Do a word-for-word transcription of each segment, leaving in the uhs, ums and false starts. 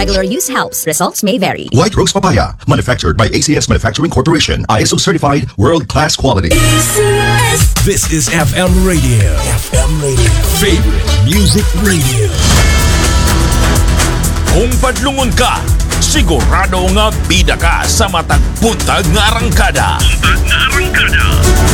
regular use helps. Results may vary. White Rose Papaya, manufactured by A C S Manufacturing Corporation, I S O certified, world-class quality. This is F M Radio. F M Radio. Favorite Music Radio. Kung padlungon ka, sigurado nga bida ka sa matag buntag nga arangkada. Buntag nga arangkada.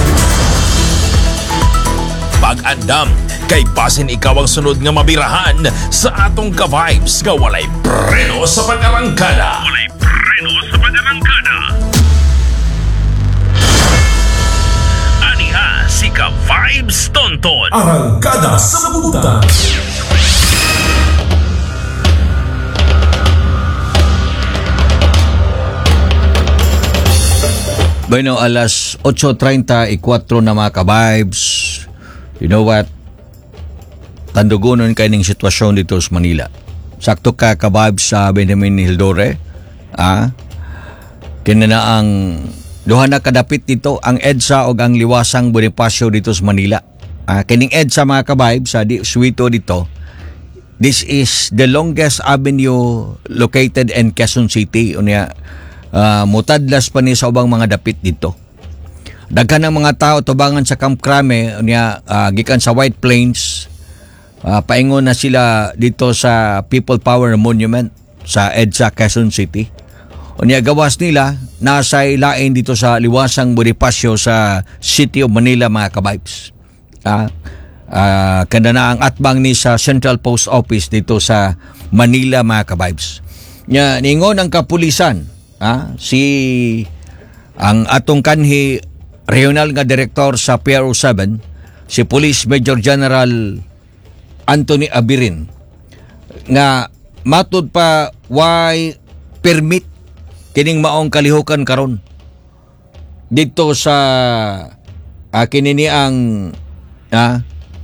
Pag-andam, kay basin ikaw ang sunod nga mabirahan sa atong ka-vibes nga walay preno sa pag-arangkada. Walay preno sa pag-arangkada. Aniha si ka-vibes Tonton. Arangkada sa buntag. Bueno, alas eight thirty-four na mga ka-vibes. You know what? Tandugunon kayo ng sitwasyon dito sa Manila. Sakto ka ka-vibes sa Benjamin Hildore. Ah? Kinana ang duha na kadapit dito ang EDSA o ang Liwasang Bonifacio dito sa Manila. Ah, kining EDSA mga ka-vibes sa di, Suito dito. This is the longest avenue located in Quezon City. Unya, Uh, mutadlas pa ni sa ubang mga dapit dito. Daghan ng mga tao tubangan sa Camp Crame unya uh, gikan sa White Plains. Uh, paingon na sila dito sa People Power Monument sa EDSA Quezon City. Unya gawas nila nasa lain dito sa Liwasang Bonifacio sa City of Manila mga ka-vibes. Uh, uh, kanda na ang atbang ni sa Central Post Office dito sa Manila mga ka-vibes. Nya ningon ang kapulisan. Ah, si ang atong kanhi regional nga direktor sa P R O seven, si Police Major General Anthony Abirin, nga matud pa why permit kining maong kalihukan karon dito sa ah, kinini ang ah,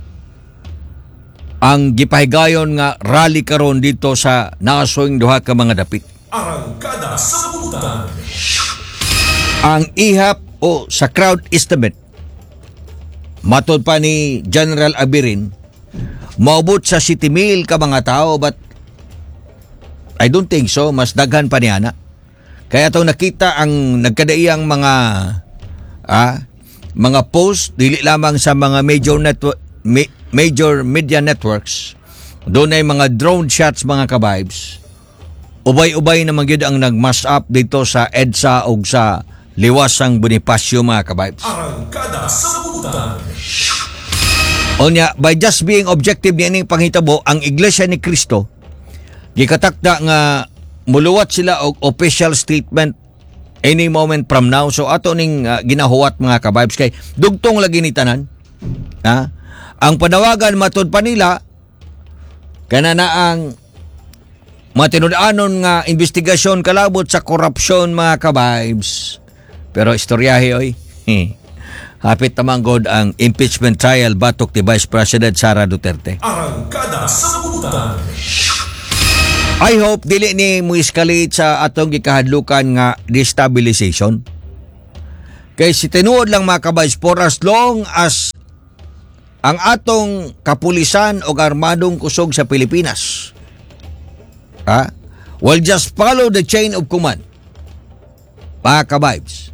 ang gipahigayon nga rally karon dito sa nasuing duha ka mga dapit. Arangkada sa buntag. Ang ihap o sa crowd estimate matod pa ni General Abirin maubot sa seventy mil ka mga tao, but I don't think so, mas daghan pa niya na. Kaya itong nakita ang nagkadaiyang mga ah, mga post dili lamang sa mga major network ma- major media networks, doon ay mga drone shots mga ka-vibes. Ubay-ubay naman yun ang nag-mass up dito sa EDSA o sa Liwasang Bonifacio mga ka-vibes. Arangkada sa buntag. Onya, by just being objective niya ning panghitabo, ang Iglesia ni Cristo, gikatakda nga muluwat sila og official statement any moment from now. So ato ning uh, ginahuwat mga ka-vibes kay dugtong lagi ni tanan. Ha? Ang panawagan matud pa nila kanana ang matinud-anon nga investigasyon kalabot sa korupsyon mga ka-vibes. Pero istoryahe oy. Hapit naman god ang impeachment trial batok ni Vice President Sara Duterte. Arangkada sa buntag. I hope dili ni mo escalate sa atong gikahadlukan nga destabilization. Kay si tinuod lang mga ka-vibes, for as long as ang atong kapulisan o armadong kusog sa Pilipinas, ha? Well, just follow the chain of command. Mga ka-vibes.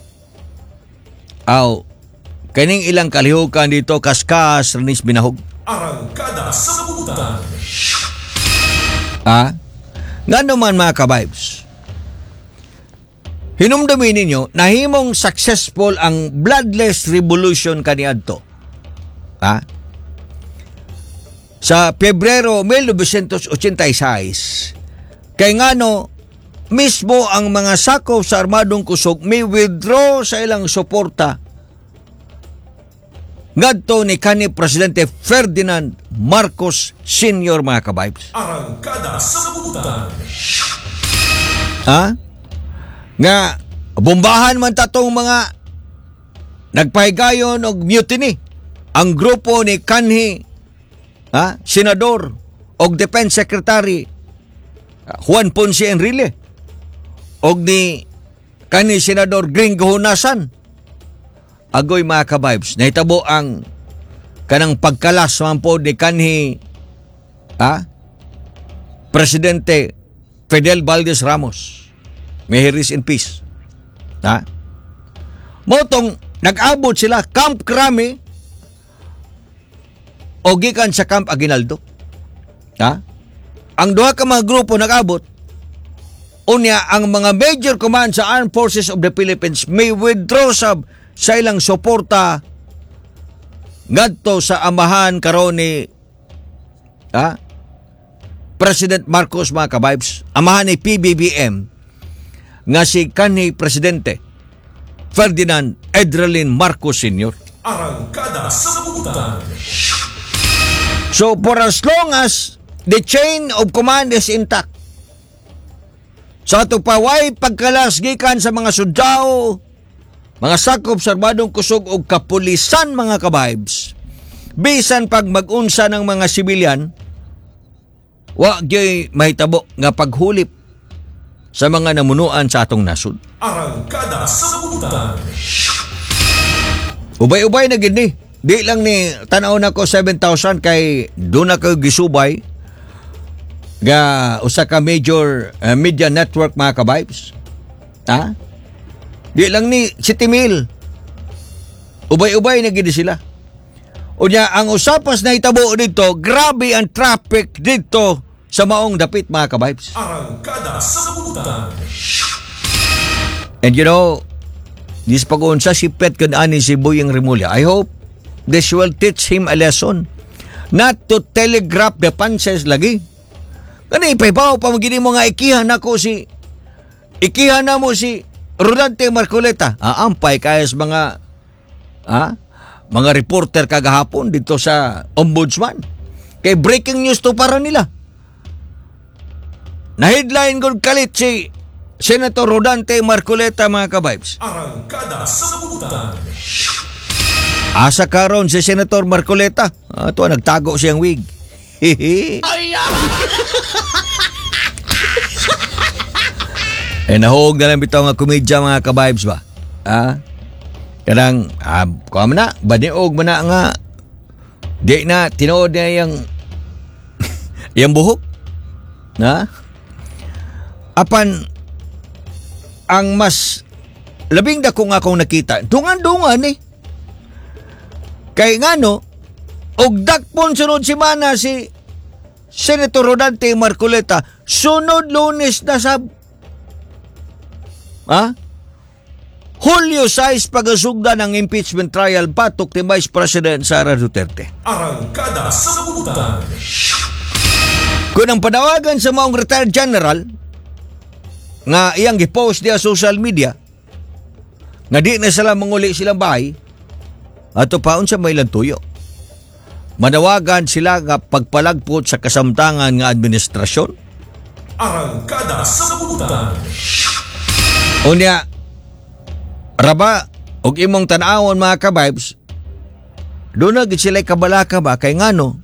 Aw, kaning ilang kalihukan dito kaskas ranis binahog. Arangkada sa buntag. Ha? Nga naman mga ka-vibes. Hinumdumin ninyo, nahimong successful ang bloodless revolution kaniadto. Ha? Sa Pebrero nineteen eighty-six, kay ngano mismo ang mga sakop sa armadong kusog may withdraw sa ilang suporta ngadto ni kanhi Presidente Ferdinand Marcos Senior mga ka-vibes. Arangkada sa buntag. Ha? Nga bombahan man tatong mga nagpahigayon og mutiny ang grupo ni kanhi ha, Senador og Defense Secretary Juan Ponce Enrile og ni kanhi Senador Gringo Honasan. Agoy mga ka-vibes, nahitabo ang kanang pagkalas man po ni kanhi ha, Presidente Fidel Valdez Ramos. May he rest in peace. Ha? Motong nag-abot sila Camp Crame o gikan sa Camp Aguinaldo. Ha? Ang duha ka mga grupo nag-abot. Unya, ang mga major command sa Armed Forces of the Philippines may withdraw sa, sa ilang suporta ngadto sa amahan karon ni ha? President Marcos, mga kabibes, amahan ni P B B M nga si kanhi Presidente Ferdinand Edralin Marcos Senior Arangkada sa Butan. So for as long as the chain of command is intact, sa ato paway pagkalas gikan sa mga sundao, mga sakop serbadong kusog og kapulisan, mga kabibes, bisan pag mag-unsa ng mga sibilyan, wa gyud mahitabo nga paghulip sa mga namunuan sa atong nasod. Arangkada sa Butan. Ubay-ubay na gid ni. Di lang ni tanaw na ko seven thousand kay doon na ko gisubay ga usa ka major uh, media network, mga kabibes. Ha? Di lang ni city mil. Ubay-ubay na gid sila. Unya, ang usapas na hitabo dito, grabe ang traffic dito sa maong dapit, mga kabibes. Arangkada sa Butan. And you know, this pag-uunsa si Pet kun ani si Boyeng Rimulya. I hope this will teach him a lesson not to telegraph the punches lagi. Kani ipaybaw pa magini mo nga ikihan ako si ikihan na mo si Rodante Marcoleta. Aampay kaya sa mga ah, mga reporter kagahapon dito sa ombudsman. Kay breaking news to para nila. Na headline gud kalit si Senator Rodante Marcoleta, mga kabibes. Arangkada sa Butan. Asa karon si Senator Marcoleta. Ato, nagtago siyang wig. Hihi. Eh, nahog na lang bitaw nga komedya, mga kabibes ba? Ha? Kanang, ah, kuha na, baniog mo na nga. Di na, tinood niya yung yung buhok. Na? Apan, ang mas labing dako nga akong nakita, dungan-dungan eh. Kay nga no, og dakpon sunod semana si Senator Rodante Marcoleta, sunod Lunes na sab. Ha? Hulyo sais pagasugda ng impeachment trial batok ni Vice President Sara Duterte. Arangkada sa Butan. Kung ang panawagan sa maong retired general nga iyang gipost diya social media nga di na sila manguli silang bahay ato paon sa may lantuyo, manawagan sila nga pagpalagpot sa kasamtangan nga administrasyon. Arangkada sa Butan. Unya raba og imong tan-awon, mga kabibes, doon na gid sila kabalaka ba kay ngano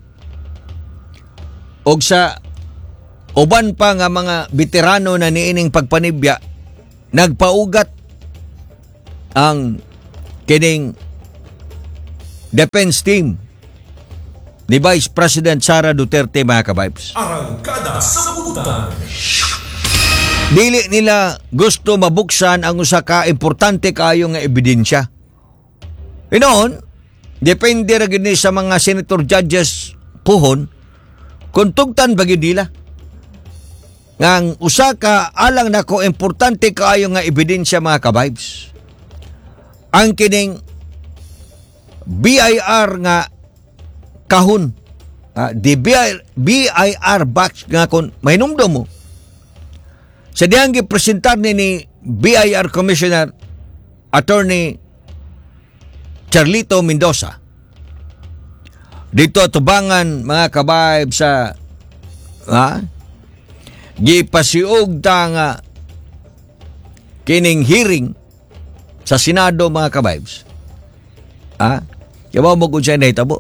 og sa uban pa nga mga veterano na niining pagpanibya nagpaugat ang kining defense team ni Vice President Sara Duterte, mga kabibes. Arangkada sa Butan. Dili nila gusto mabuksan ang usa ka importante kayo nga ebidensya. Inoon, depende ra gid ni sa mga senator judges puhon kung tugtan ba gid nila ngang usa ka alang nako importante kaayo nga ebidensya, mga kabibes. Ang kining B I R nga kahon, uh, the B I R box nga kon mahinumdom mo sa diyang gipresentar ni ni B I R Commissioner Attorney Charlito Mendoza dito tubangan, mga kabibes, sa ha gipasiog ta nga kining hearing sa Senado, mga kabibes. Ha? Kaya mo kung siya nahitabo.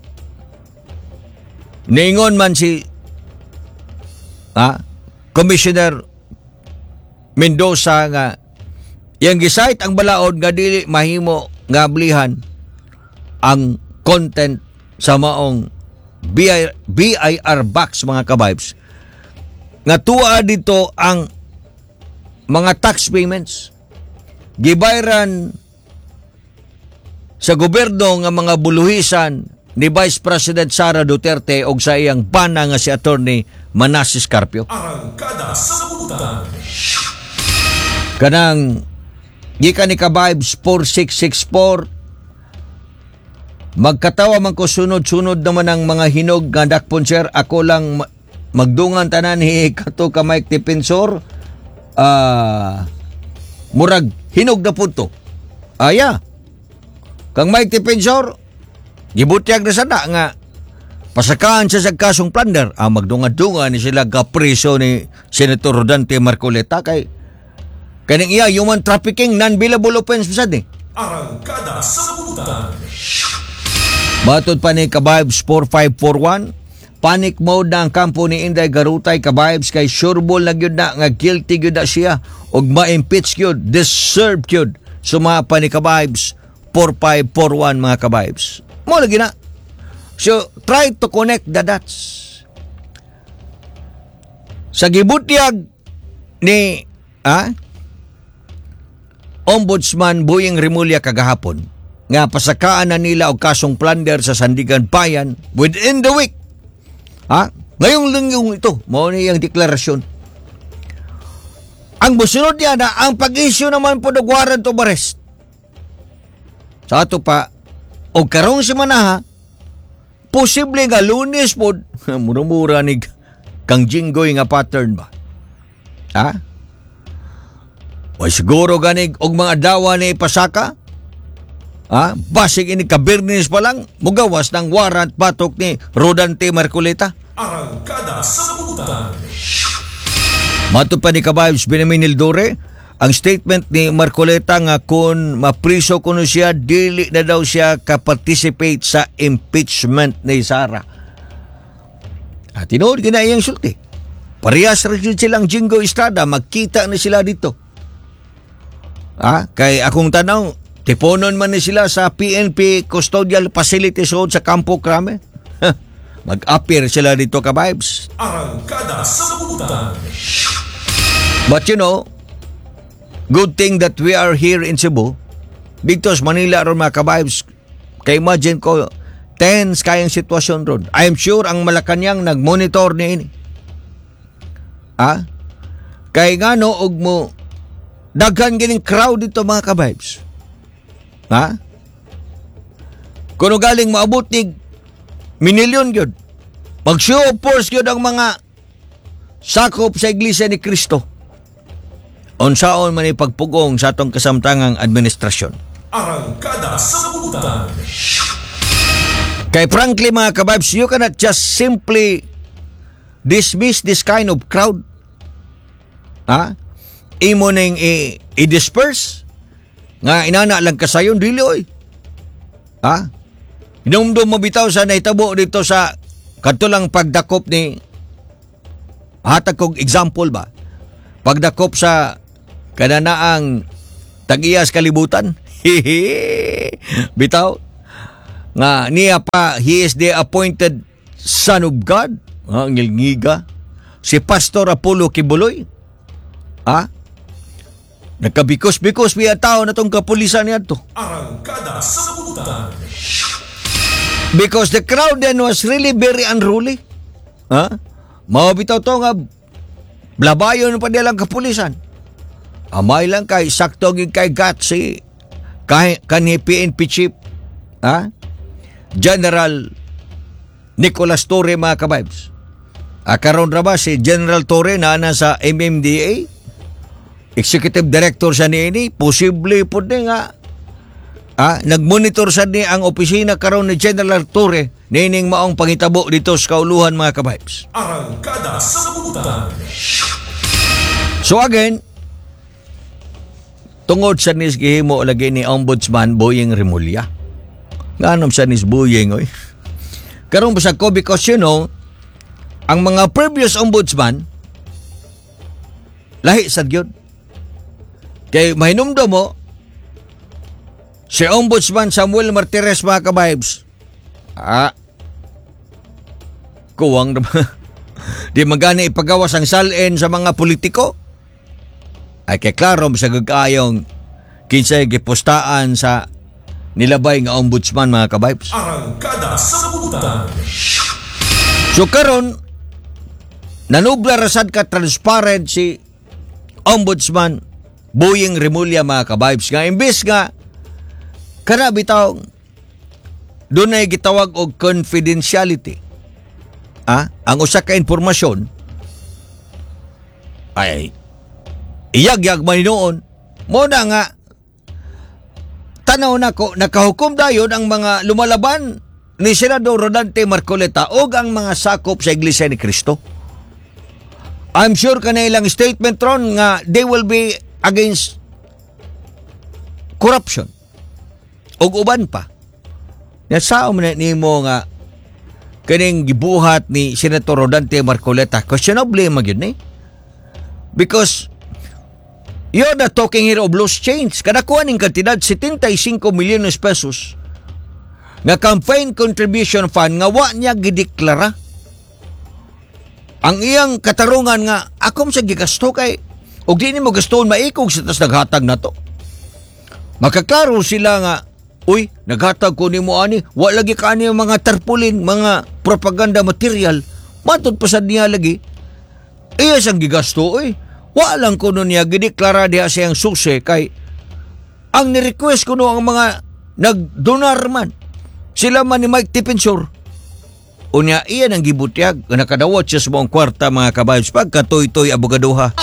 Ningon man si ha, Commissioner Mendoza nga yang gisite ang balaod nga dili mahimo nga ablihan ang content sa maong B I R box, mga kabibes. nga tuwa dito ang mga tax payments gibayran sa gobyerno nga mga buluhisan ni Vice President Sara Duterte o sa iyang bana nga si Attorney Manasseh Carpio. Arangkada sa Sabutan. Kanang gikan ni ka-vibes four six six four, magkatawa man ko sunod-sunod naman ang mga hinog nga dakpon sir. Ako lang ma- magdungan tanan hi kato ka Mike Defensor. Ah, murag hinog na punto. Aya. Kang Mike Defensor, gibutyag na sana nga pasakaan siya sa kasong plunder. Ah, magdungan-dungan ni sila kapriso ni Senator Rodante Marcoleta kay kaning iya human trafficking non-billable offense bisad ni. Arangkada sa Sabutan. Matod pa ni ka-vibes four five four one, panic mode na ang kampo ni Inday Garutay ka-vibes kay sureball na gyud na nga guilty gyud na siya og ma-impeach gyud, deserved gyud. Sumapa ni ka-vibes four five four one mga ka-vibes. Mo lagi na. So try to connect the dots. Sa gibutyag ni ah, Ombudsman Boying Rimulya kagahapon nga pasakaan na nila og kasong plunder sa Sandigan Bayan within the week. Ha? Ngayong linggong ito, mao ni ang deklarasyon. Ang busunod niya na ang pag-issue naman po ng warrant of arrest. Sa ato pa, o karong semana ha, posible nga Lunes po, mura-mura ni kang Jinggoy nga pattern ba? Ha? O siguro ganig og mga dawa ni pasaka? Ha? Basig ini kabirnis pa lang, mugawas ng warrant patok ni Rodante Marcoleta. Arangkada sa Sabutan. Mato pa ni ka-vibes Benjamin Ildore, ang statement ni Marcoleta nga kung mapriso kuno siya, dili na daw siya ka-participate sa impeachment ni Sara. At tinood gina iyang sulti. Parehas rin silang Jingo Estrada, magkita na sila dito. Ah, kay akong tanaw, tiponon man ni sila sa P N P Custodial Facilities Road sa Campo Crame. Mag-appear sila dito ka-vibes. Arangkada sa Sabutan. But you know, good thing that we are here in Cebu. Dito sa Manila ron mga ka-vibes. Kay imagine ko, tense kayang sitwasyon ron. I am sure ang Malacanang nag-monitor ni ini. Ah? Kay nga no, og mo, daghan gining crowd dito mga ka-vibes. Ha? Kuno galing maabot ni minilyon yun. Mag-show of force yun ang mga sakop sa Iglesia ni Cristo. Unsaon man ipagpugong sa atong kasamtangang administrasyon. Arangkada sa Sabutan. Kay frankly mga kababs, you cannot just simply dismiss this kind of crowd. Ha? Imo ning i- i-disperse nga inana lang kasayon dili oy. Ha? Inumdum mo bitaw sa nahitabo dito sa katulang pagdakop ni hatag kog example ba? Pagdakop sa kananaang tag-iyas kalibutan. Bitaw nga niya pa, he is the appointed son of God. Ang ngilngiga. Si Pastor Apollo Kibuloy. Ha? Nagkabikos-bikos biya tao na tong kapulisan niya to. Arangkada sa Sabutan. Because the crowd then was really very unruly. Ha? Mao bitaw to nga blabayon pa nilang kapulisan. Amay lang kay sakto gid kay gat si kay kanhi P N P chief, ha? General Nicolas Torre mga kabibes. Akaron ra ba si General Torre na na sa M M D A? Executive Director sa niini, posible po din nga ah, nagmonitor sa ni ang opisina karon ni General Torre nining maong pangitabo dito sa kauluhan mga kabibes. Arangkada sa Sabutan. So again, tungod sa nis gihimo lagi ni Ombudsman Boying Rimulya. Nganom sa nis Boying oy. Karon sa ko because you know, ang mga previous ombudsman lahi sad gyud. Kay mahinumdum mo si Ombudsman Samuel Martires mga kabibes. Ah. Kuwang naman. Di magana ipagawas ang salin sa mga politiko. Ay kay klaro sa gagayong kinsay gipostaan sa nilabay nga ombudsman mga kabibes. Arangkada sa Butan. So karon nanubla rasad ka transparent si ombudsman Boying Remulla mga kabibes nga imbes nga kana bitaw doon ay gitawag og confidentiality. Ah, ang usa ka impormasyon ay iyag-yag maninuon mo na nga tanaw na ko nakahukom dayon ang mga lumalaban ni Senador Rodante Marcoleta o ang mga sakop sa Iglesia ni Cristo. I'm sure ka na ilang statement ron nga they will be against corruption o uban pa. Nasao man ni mo nga kaning gibuhat ni Senator Rodante Marcoleta questionable magyud ni because you're not talking here of loose change. Kanakuha ning kantidad seventy-five milyones pesos nga campaign contribution fund nga wa niya gideklara. Ang iyang katarungan nga akom sa gigasto kay og di ni mo gastoon maikog sa tas naghatag na to. Makaklaro sila nga uy, naghatag ko ni mo ani, wa lagi ka ani mga tarpaulin, mga propaganda material, matod pa sa niya lagi. Iya siyang gigasto, uy. Wa lang ko nun niya, gideklara diha siyang susi kay ang ni-request ko no ang mga nagdonar man. Sila man ni Mike Tipensor. Unya, iya nang gibutyag, nakadawat siya sa mga kwarta mga kabayos, pagkatoy-toy abogadoha.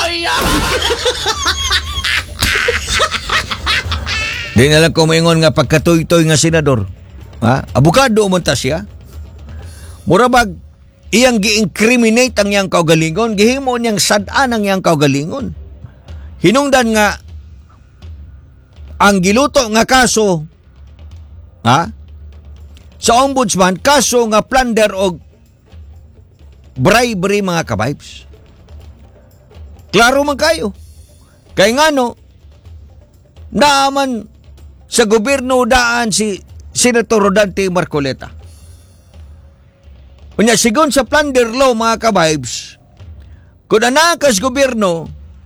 Di na lang ko maingon nga pagkatoy-toy nga senador. Ha? Abogado man ta siya. Murabag, iyang gi-incriminate ang iyang kaugalingon, gihimo niyang sad-an ang iyang kaugalingon. Hinungdan nga, ang giluto nga kaso, ha? Sa ombudsman, kaso nga plunder o bribery mga kabibes. Klaro man kayo. Kaya nga no, naaman sa gobyerno daan si Senator Rodante Marcoleta. Unya, sigon sa plunder law mga kabibes, kung anakas gobyerno,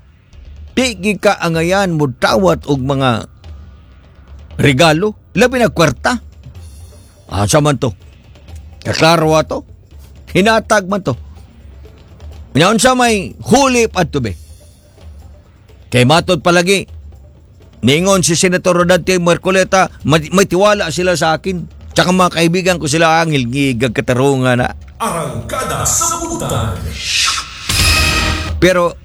di ka angayan mo tawat og mga regalo, labi na kwarta. Ah, sa man to? Kaklaro to? Hinatag man to. Unya, unsa may huli pa to be? Kay matod palagi, ningon si Senator Rodante Marcoleta, may, may tiwala sila sa akin. Tsaka mga kaibigan ko sila ang hilgigag katarungan na. Arangkada sa Butan. Pero,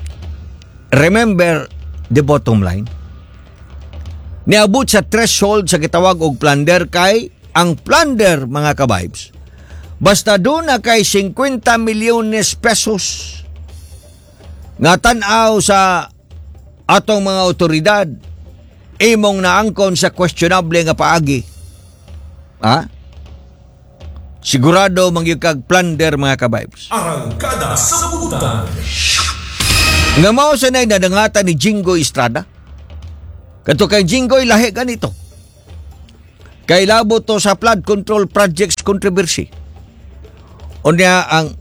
remember the bottom line. Niabot sa threshold sa kitawag og plunder kay ang plunder mga kabibes. Basta doon na kay fifty milyones pesos nga tan-aw sa atong mga otoridad imong naangkon sa questionable nga paagi. Ha? Sigurado mangyukag plunder mga kabibes. Arangkada sa Butan. Nga mao sa nay nadangatan ni Jingoy Estrada. Kadto kay Jingoy lahi ganito. Kay labo to sa flood control projects controversy. Unya ang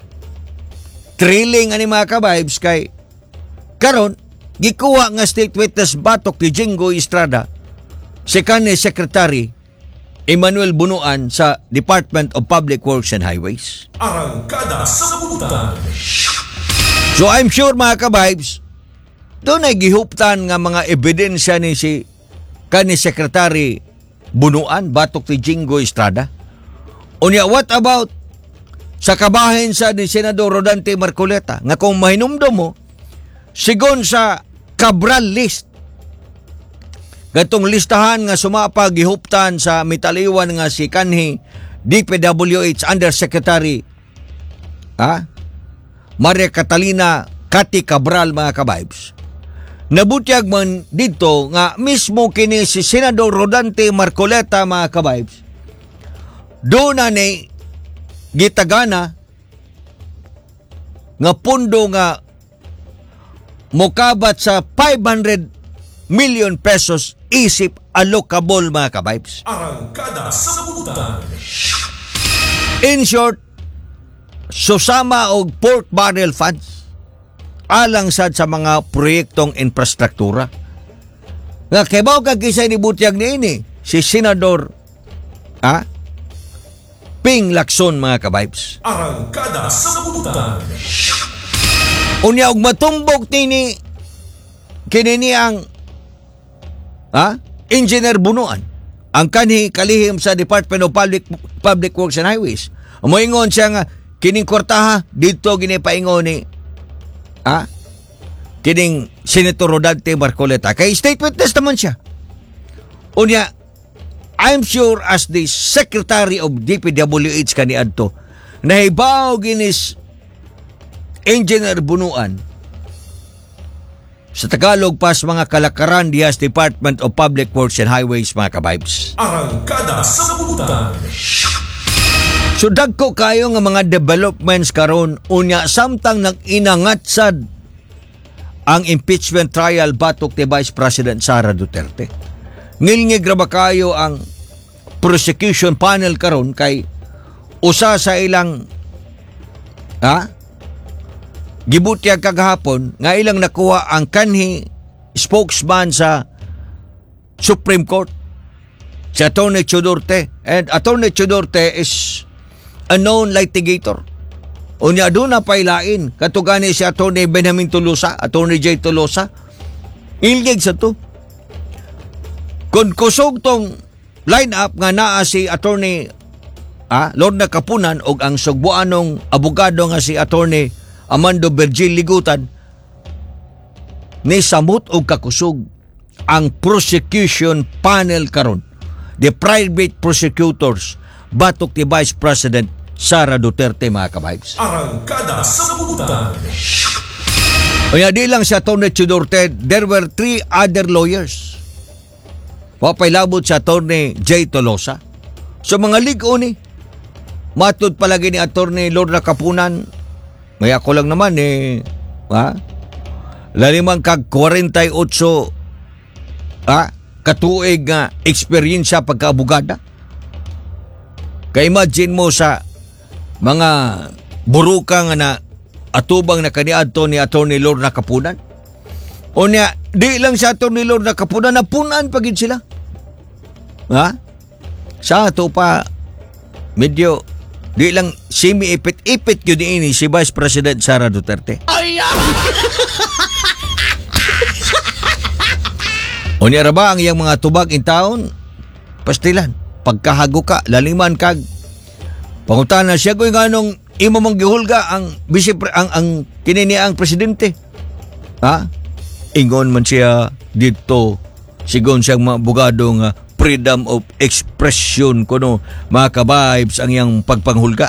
thrilling ani mga kabibes kay karon gikuha nga state witness batok ni Jingoy Estrada si kanhi Secretary Emmanuel Bunuan sa Department of Public Works and Highways. Arangkada sa Butan. So I'm sure mga kabibes, doon ay gihuptan nga mga ebidensya ni si kanhi Secretary Bunuan batok ni Jingoy Estrada. Unya, what about sa kabahin sa ni Senador Rodante Marcoleta nga kung mahinumdom mo sigon sa Cabral list, gatong listahan nga sumapa gihuptan sa mitaliwan nga si kanhi D P W H Undersecretary ha? Maria Catalina Cathy Cabral mga kabibes. Nabutyag man dito nga mismo kini si Senador Rodante Marcoleta mga kabibes. Doon na ni gitagana nga pundo nga mukabat sa five hundred million pesos isip allocable mga kabibes. Arangkada sa Butan. In short, susama og pork barrel funds alang sad sa mga proyektong infrastruktura. Nga kibaw ka kisay ni butyag ni ini si Senador ha? Ping Lacson mga kabibes. Arangkada sa Butan. Unya og matumbok nini kini niyang ha? Engineer Bunuan ang kanhi kalihim sa Department of Public Public Works and Highways. Moingon siya nga kining kwartaha dito gini paingon ni ha? Kining Senator Rodante Marcoleta kay state witness naman siya. Unya I'm sure as the Secretary of D P W H kaniadto nahibaw ginis Engineer Bunuan sa Tagalog pas mga kalakaran diha sa Department of Public Works and Highways mga kabibes. Arangkada sa Butan. So dagko kayo nga mga developments karon unya samtang nag-inangat sad ang impeachment trial batok ni Vice President Sara Duterte. Ngilngig ra ba kayo ang prosecution panel karon kay usa sa ilang ha gibutya kagahapon nga ilang nakuha ang kanhi spokesman sa Supreme Court si Atty. Chodorte, and Atty. Chodorte is a known litigator. Unya doon na pailain katugani si Atty. Benjamin Tolosa, Atty. J. Tolosa. Ilgig sa to. Kung kusog tong line-up nga naa si Atty. ah, Lorna Kapunan og ang sugbuanong abogado nga si Atty. Amando Virgil Ligutan, ni samot og kakusog ang prosecution panel karon, the private prosecutors batok ni Vice President Sara Duterte mga kabibes. Arangkada sa Butan. Kaya di lang si Atty. Chodorte, there were three other lawyers. Wapailabot si Atty. J. Tolosa. So mga ligo ni, matud palagi ni Atty. Lorna Kapunan, may ako lang naman eh, ha? Lalimang kag forty-eight ha? Katuig nga eksperyensya pagkaabogada. Kaya imagine mo sa mga buruka nga na atubang na kaniadto ni Atty. Lorna Kapunan. O niya, di lang sa Atty. Lorna Kapunan, napunan pagid sila. Ha? Sa ato pa, medyo di lang simi-ipit-ipit yun ini si Vice President Sara Duterte. O niya ba ang iyang mga tubag in taon? Pastilan, pagkahago ka, laliman kag pangutana siya ko yung anong imo mong gihulga ang bisi ang ang kinini ang presidente. Ha? Ingon man siya dito sigon siyang mga abogado nga freedom of expression kuno mga ka-vibes ang iyang pagpanghulga.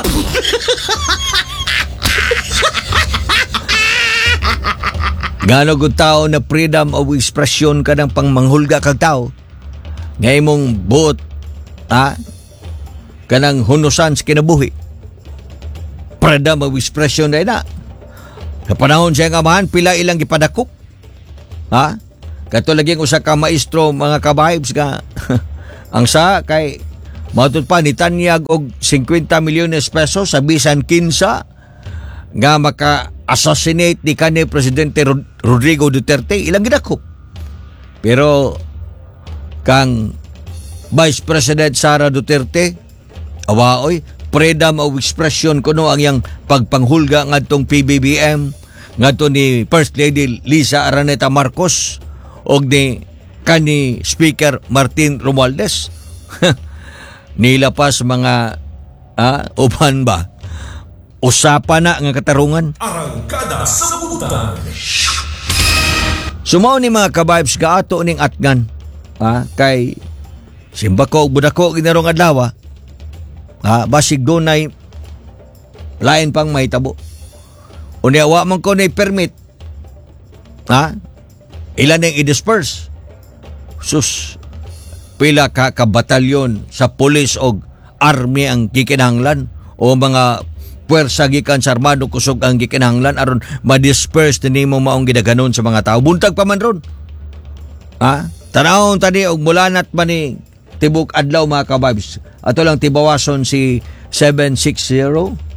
Gano gud tao na freedom of expression ka ng pangmanghulga kag tao. Ngay mong buot ha? Kanang hunusan sa kinabuhi. Freedom of expression na na. Sa panahon siya nga mahan, pila ilang gipadakop. Ha? Kato laging usa ka maestro mga ka-vibes nga ang sa kay matut pa ni tanyag og fifty milyones pesos sa bisan kinsa nga maka-assassinate ni kanhi Presidente Rod- Rodrigo Duterte ilang gidakop. Pero kang Vice President Sara Duterte awaoy freedom of expression kuno ang yang pagpanghulga ngadtong P B B M ngadto ni First Lady Lisa Araneta Marcos og ni kani Speaker Martin Romualdez. Nilapas mga ah, uban ba usapan na nga katarungan. Arangkada sa Butan. Sumaw ni mga ka-vibes ga ato ning atgan ha? Kay simbako og budako ginarong adlaw ha? Basig dunay lain pang mahitabo unya wa man ko nay permit ha? Ilan ang i-disperse? Sus, pila ka kabatalyon sa pulis o army ang gikinahanglan o mga puwersa gikan sa armado kusog ang gikinahanglan aron ma-disperse din mo maong gidaganon sa mga tao. Buntag pa man ron. Ha? Tanawon tani og mulanat man ni tibok adlaw mga kababs. Ato lang tibawason si seven sixty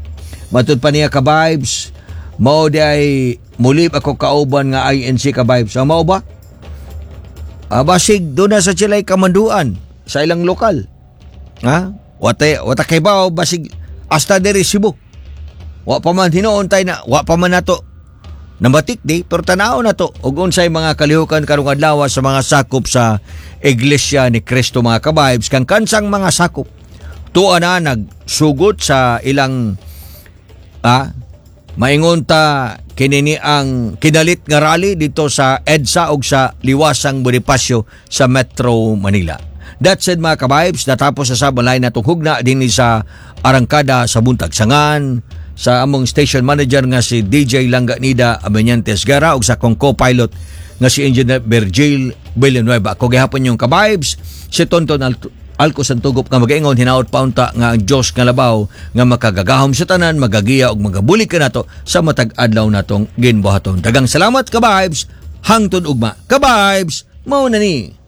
Matud pa niya ka vibes, mao di ay mulib ako kauban nga I N C ka vibes. Ah, mao ba? Ah, basig doon na sa sila'y kamanduan sa ilang lokal. Ha? Wate, wata kay ba basig hasta diri Cebu. Wa pa man hinoon tay na, wa pa man nato nambatik di, pero tanaw na to ug unsay mga kalihukan karong adlaw sa mga sakop sa Iglesia ni Cristo mga ka-vibes kang kansang mga sakop tuwa na nagsugot sa ilang ah, maingon ta kinini ang kinalit nga rally dito sa EDSA ug sa Liwasang Bonifacio sa Metro Manila. That said mga ka-vibes, natapos sa sabalay na hugna din sa arangkada sa Buntag Sangan, sa among station manager nga si D J Langanida Amenyantes Gara ug sa kong co-pilot nga si Engineer Virgil Villanueva. Ako gihapon yung ka-vibes, si Tonton Al- Alco Santugop nga mag-ingon hinaot pa unta nga ang Diyos nga labaw nga makagagahom sa tanan, magagiya ug magabuli ka nato sa matag adlaw natong ginbuhaton. Dagang salamat ka-vibes, hangtod ugma. Ka-vibes, mao na ni.